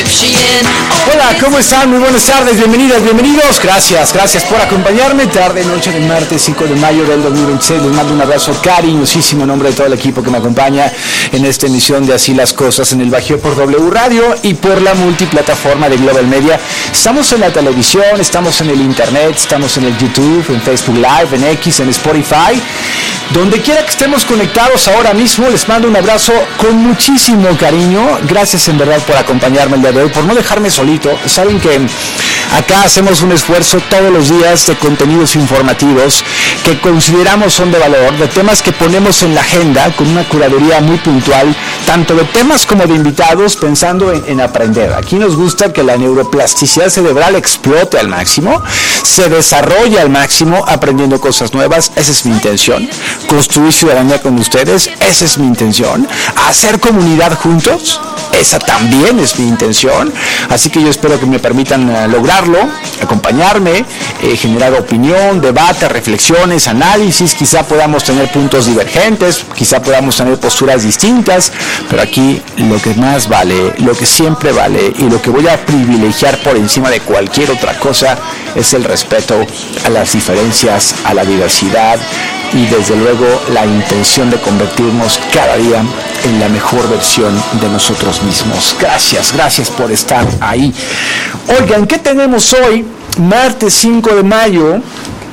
Hola, ¿cómo están? Muy buenas tardes, bienvenidas, bienvenidos. Gracias por acompañarme. Tarde, noche del martes 5 de mayo del 2026. Les mando un abrazo cariñosísimo en nombre de todo el equipo que me acompaña en esta emisión de Así las Cosas en el Bajío por W Radio y por la multiplataforma de Global Media. Estamos en la televisión, estamos en el internet, estamos en el YouTube, en Facebook Live, en X, en Spotify. Donde quiera que estemos conectados ahora mismo, les mando un abrazo con muchísimo cariño. Gracias en verdad por acompañarme el día de hoy, por no dejarme solito. Saben que acá hacemos un esfuerzo todos los días de contenidos informativos que consideramos son de valor, de temas que ponemos en la agenda con una curaduría muy puntual, tanto de temas como de invitados, pensando en aprender. Aquí nos gusta que la neuroplasticidad cerebral explote al máximo, se desarrolle al máximo, aprendiendo cosas nuevas. Esa es mi intención. Construir ciudadanía con ustedes, esa es mi intención. Hacer comunidad juntos, esa también es mi intención. Así que yo espero que me permitan lograrlo, acompañarme, generar opinión, debate, reflexiones, análisis. Quizá podamos tener puntos divergentes, quizá podamos tener posturas distintas, pero aquí lo que más vale, lo que siempre vale y lo que voy a privilegiar por encima de cualquier otra cosa es el respeto a las diferencias, a la diversidad y desde luego la intención de convertirnos cada día en la mejor versión de nosotros mismos. Gracias por estar ahí. Oigan, ¿qué tenemos hoy? Martes 5 de mayo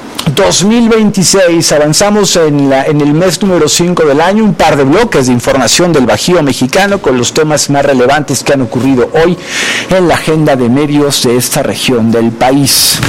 2026, avanzamos en el mes número 5 del año, un par de bloques de información del Bajío mexicano con los temas más relevantes que han ocurrido hoy en la agenda de medios de esta región del país.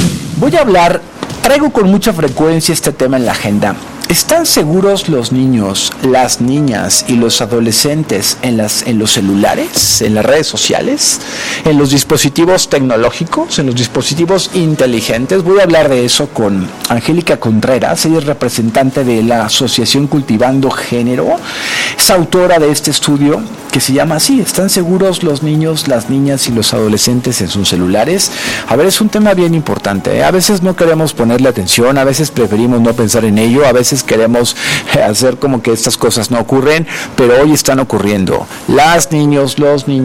Traigo con mucha frecuencia este tema en la agenda. ¿Están seguros los niños, las niñas y los adolescentes en los celulares, en las redes sociales, en los dispositivos tecnológicos, en los dispositivos inteligentes? Voy a hablar de eso con Angélica Contreras. Ella es representante de la Asociación Cultivando Género. Es autora de este estudio que se llama así: ¿están seguros los niños, las niñas y los adolescentes en sus celulares? A ver, es un tema bien importante, ¿eh? A veces no queremos ponerle atención, a veces preferimos no pensar en ello, a veces queremos hacer como que estas cosas no ocurren, pero hoy están ocurriendo. Los niños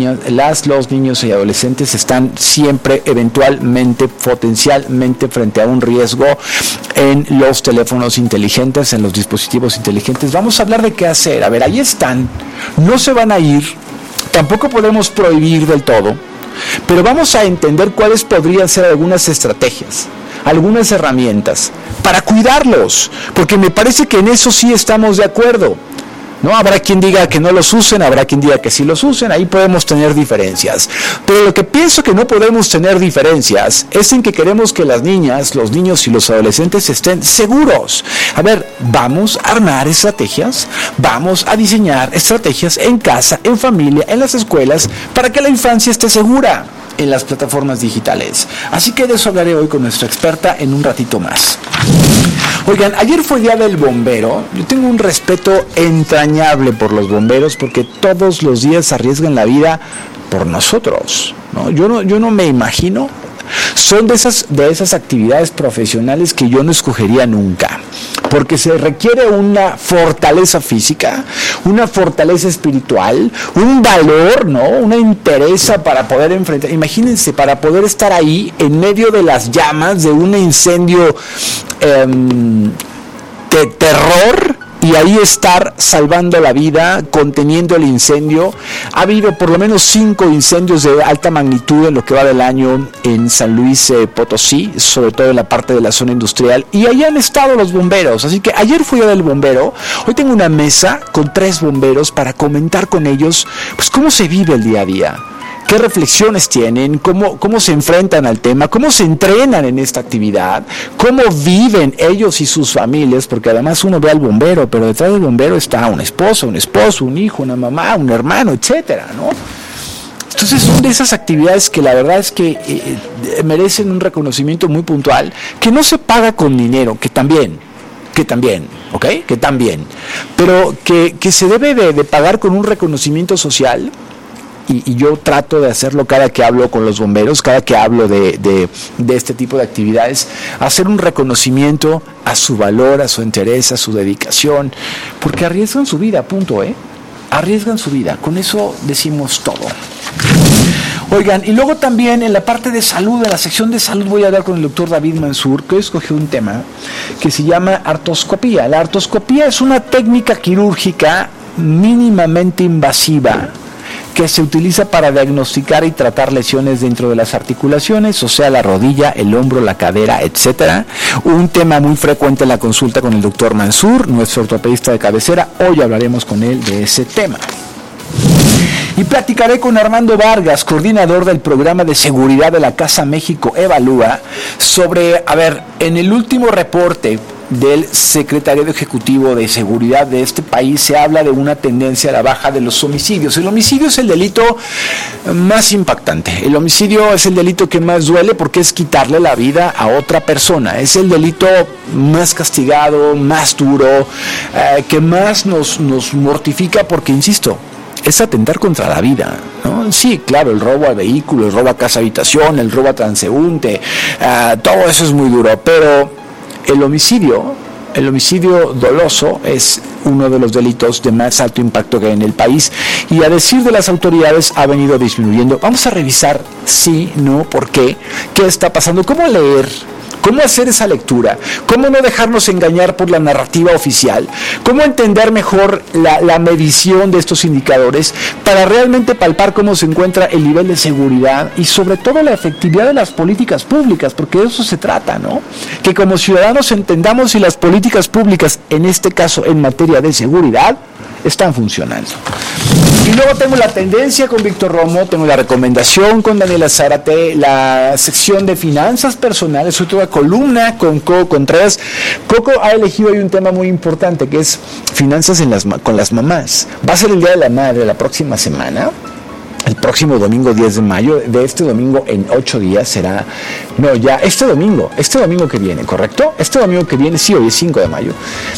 y adolescentes están siempre, eventualmente, potencialmente frente a un riesgo en los teléfonos inteligentes, en los dispositivos inteligentes. Vamos a hablar de qué hacer. A ver, ahí están, no se van a ir, tampoco podemos prohibir del todo, pero vamos a entender cuáles podrían ser algunas estrategias, algunas herramientas para cuidarlos, porque me parece que en eso sí estamos de acuerdo, ¿no? Habrá quien diga que no los usen, habrá quien diga que sí los usen, ahí podemos tener diferencias. Pero lo que pienso que no podemos tener diferencias es en que queremos que las niñas, los niños y los adolescentes estén seguros. A ver, vamos a armar estrategias, vamos a diseñar estrategias en casa, en familia, en las escuelas, para que la infancia esté segura en las plataformas digitales. Así que de eso hablaré hoy con nuestra experta en un ratito más. Oigan, ayer fue Día del Bombero. Yo tengo un respeto entrañable por los bomberos porque todos los días arriesgan la vida por nosotros, ¿no? Yo no me imagino. Son de esas actividades profesionales que yo no escogería nunca, porque se requiere una fortaleza física, una fortaleza espiritual, un valor, ¿no? Una entereza para poder enfrentar. Imagínense, para poder estar ahí en medio de las llamas de un incendio de terror, y ahí estar salvando la vida, conteniendo el incendio. Ha habido por lo menos 5 incendios de alta magnitud en lo que va del año en San Luis Potosí, sobre todo en la parte de la zona industrial, y ahí han estado los bomberos. Así que ayer fui del bombero, hoy tengo una mesa con 3 bomberos para comentar con ellos pues cómo se vive el día a día, qué reflexiones tienen, cómo se enfrentan al tema, cómo se entrenan en esta actividad, cómo viven ellos y sus familias, porque además uno ve al bombero, pero detrás del bombero está un esposo, un hijo, una mamá, un hermano, etcétera, ¿no? Entonces son de esas actividades que la verdad es que merecen un reconocimiento muy puntual, que no se paga con dinero, que también, ¿ok? Que también, pero que se debe de pagar con un reconocimiento social. Y yo trato de hacerlo cada que hablo con los bomberos, cada que hablo de este tipo de actividades, hacer un reconocimiento a su valor, a su interés, a su dedicación, porque arriesgan su vida, punto, arriesgan su vida, con eso decimos todo. Oigan, y luego también en la parte de salud, en la sección de salud, voy a hablar con el doctor David Mansur, que hoy escogió un tema que se llama artroscopía. La artroscopía es una técnica quirúrgica mínimamente invasiva que se utiliza para diagnosticar y tratar lesiones dentro de las articulaciones, o sea, la rodilla, el hombro, la cadera, etcétera. Un tema muy frecuente en la consulta con el doctor Mansur, nuestro ortopedista de cabecera. Hoy hablaremos con él de ese tema. Y platicaré con Armando Vargas, coordinador del programa de seguridad de la Casa México Evalúa, sobre, en el último reporte del secretario ejecutivo de seguridad de este país se habla de una tendencia a la baja de los homicidios. El homicidio es el delito más impactante. El homicidio es el delito que más duele porque es quitarle la vida a otra persona. Es el delito más castigado, más duro, que más nos mortifica porque, insisto, es atentar contra la vida, ¿no? Sí, claro, el robo a vehículo, el robo a casa habitación, el robo a transeúnte, todo eso es muy duro, pero el homicidio doloso es uno de los delitos de más alto impacto que hay en el país y, a decir de las autoridades, ha venido disminuyendo. Vamos a revisar sí, no, por qué está pasando, cómo leer, cómo hacer esa lectura, cómo no dejarnos engañar por la narrativa oficial, cómo entender mejor la medición de estos indicadores para realmente palpar cómo se encuentra el nivel de seguridad y sobre todo la efectividad de las políticas públicas, porque de eso se trata, ¿no? Que como ciudadanos entendamos si las políticas públicas, en este caso en materia de seguridad, están funcionando. Y luego tengo la tendencia con Víctor Romo, tengo la recomendación con Daniela Zárate, la sección de finanzas personales, otra columna con Coco Contreras. Coco ha elegido hoy un tema muy importante que es finanzas con las mamás. Va a ser el Día de la Madre la próxima semana. El próximo domingo 10 de mayo, de este domingo en 8 días será, este domingo que viene, ¿correcto? Este domingo que viene, sí, hoy es 5 de mayo,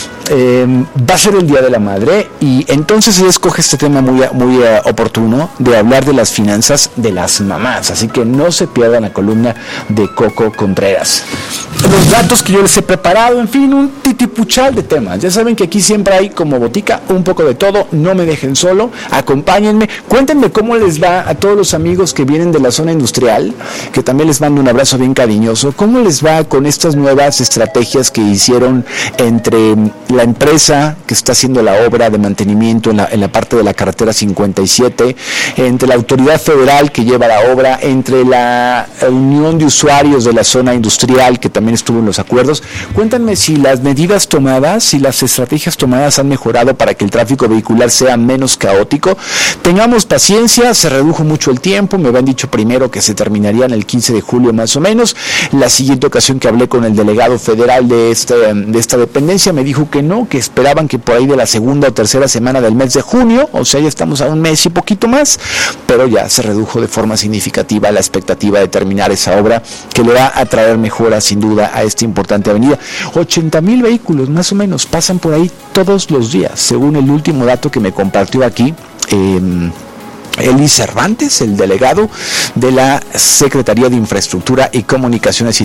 va a ser el Día de la Madre y entonces él escoge este tema muy oportuno de hablar de las finanzas de las mamás, así que no se pierdan la columna de Coco Contreras. Los datos que yo les he preparado, en fin, un titipuchal de temas. Ya saben que aquí siempre hay como botica un poco de todo, no me dejen solo, acompáñenme, cuéntenme cómo les va a todos los amigos que vienen de la zona industrial, que también les mando un abrazo bien cariñoso, cómo les va con estas nuevas estrategias que hicieron entre la empresa que está haciendo la obra de mantenimiento en la parte de la carretera 57, entre la autoridad federal que lleva la obra, entre la unión de usuarios de la zona industrial que también estuvo en los acuerdos. Cuéntanme si las medidas tomadas, si las estrategias tomadas han mejorado para que el tráfico vehicular sea menos caótico. Tengamos paciencia, se redujo mucho el tiempo, me habían dicho primero que se terminaría en el 15 de julio más o menos. La siguiente ocasión que hablé con el delegado federal de esta dependencia me dijo que no, que esperaban que por ahí de la segunda o tercera semana del mes de junio, o sea, ya estamos a un mes y poquito más, pero ya se redujo de forma significativa la expectativa de terminar esa obra que le va a traer mejoras sin duda a esta importante avenida. 80,000 vehículos más o menos pasan por ahí todos los días, según el último dato que me compartió aquí Eli Cervantes, el delegado de la Secretaría de Infraestructura y Comunicaciones